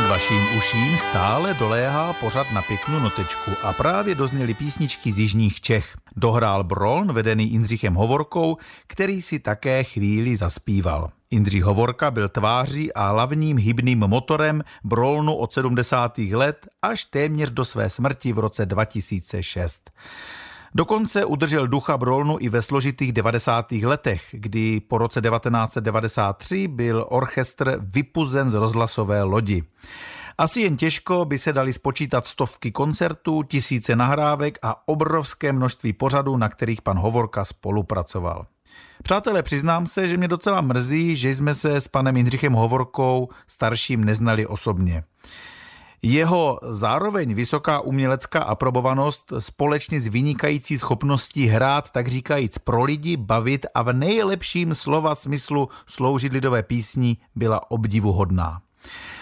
Vaším uším stále doléhá pořad Na pěknou notečku a právě dozněly písničky z jižních Čech. Dohrál Broln, vedený Jindřichem Hovorkou, který si také chvíli zaspíval. Jindřich Hovorka byl tváří a hlavním hybným motorem Brolnu od 70. let až téměř do své smrti v roce 2006. Dokonce udržel ducha Brolnu i ve složitých 90. letech, kdy po roce 1993 byl orchestr vypuzen z rozhlasové lodi. Asi jen těžko by se dali spočítat stovky koncertů, tisíce nahrávek a obrovské množství pořadů, na kterých pan Hovorka spolupracoval. Přátelé, přiznám se, že mě docela mrzí, že jsme se s panem Jindřichem Hovorkou starším neznali osobně. Jeho zároveň vysoká umělecká aprobovanost společně s vynikající schopností hrát, tak říkajíc, pro lidi, bavit a v nejlepším slova smyslu sloužit lidové písni byla obdivuhodná.